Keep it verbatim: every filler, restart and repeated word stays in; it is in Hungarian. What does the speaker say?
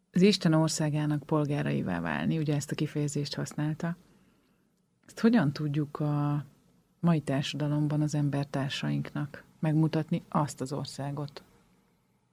az Isten országának polgáraivá válni, ugye ezt a kifejezést használta. Ezt hogyan tudjuk a mai társadalomban az embertársainknak megmutatni azt az országot,